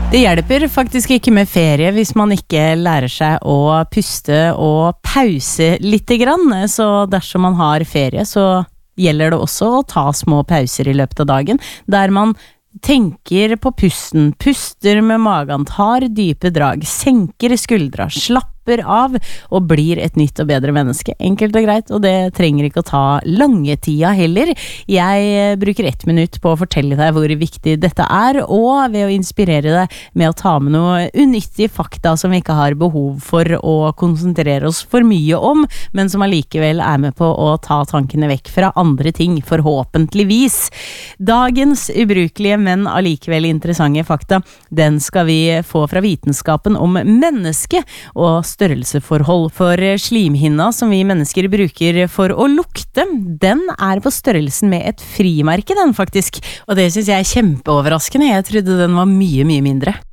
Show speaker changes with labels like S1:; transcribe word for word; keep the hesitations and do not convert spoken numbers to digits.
S1: Det hjelper faktisk ikke med ferie hvis man ikke lærer seg å puste og pause litt grann, så dersom man har ferie så gjelder det også å ta små pauser i løpet av dagen, der man tenker på pusten, puster med magen, tar dype drag, senker skuldra, slapper av og blir et nytt og bedre menneske. Enkelt og greit, og det trenger ikke å ta lange tida heller. Jeg bruker ett minutt på å fortelle deg hvor viktig dette er, og ved å inspirere deg med å ta med noe unyttige fakta som vi ikke har behov for å konsentrere oss for mye om, men som allikevel er med på å ta tankene vekk fra andre ting, forhåpentligvis. Dagens ubrukelige, men allikevel interessante fakta, den skal vi få fra vitenskapen om menneske og størrelseforhold, for slimhinna som vi mennesker bruker for å lukte, den er på størrelsen med et frimerke den faktisk, og det synes jeg er kjempeoverraskende. Jeg trodde den var mye, mye mindre.